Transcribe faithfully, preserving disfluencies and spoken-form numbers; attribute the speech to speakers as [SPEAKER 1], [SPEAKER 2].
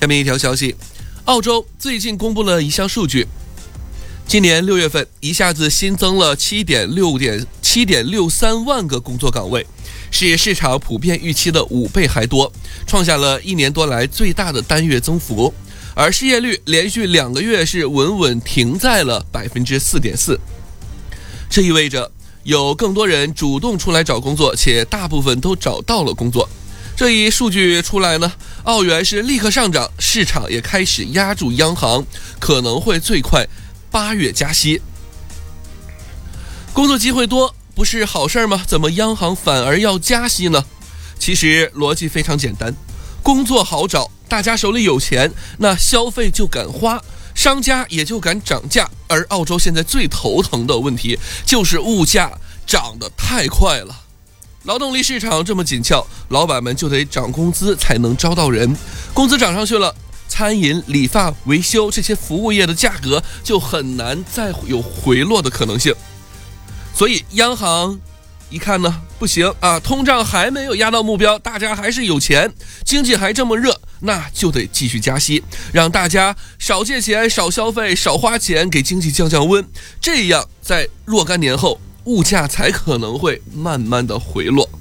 [SPEAKER 1] 下面一条消息，澳洲最近公布了一项数据，今年六月份一下子新增了七点六点七点六三万个工作岗位，是市场普遍预期的五倍还多，创下了一年多来最大的单月增幅。而失业率连续两个月是稳稳停在了百分之四点四，这意味着有更多人主动出来找工作，且大部分都找到了工作。这一数据出来呢，澳元是立刻上涨，市场也开始压住央行可能会最快八月加息。工作机会多不是好事吗？怎么央行反而要加息呢？其实逻辑非常简单，工作好找，大家手里有钱，那消费就敢花，商家也就敢涨价。而澳洲现在最头疼的问题就是物价涨得太快了。劳动力市场这么紧俏，老板们就得涨工资才能招到人，工资涨上去了，餐饮、理发、维修这些服务业的价格就很难再有回落的可能性。所以央行一看呢，不行啊，通胀还没有压到目标，大家还是有钱，经济还这么热，那就得继续加息，让大家少借钱、少消费、少花钱，给经济降降温，这样在若干年后物价才可能会慢慢的回落。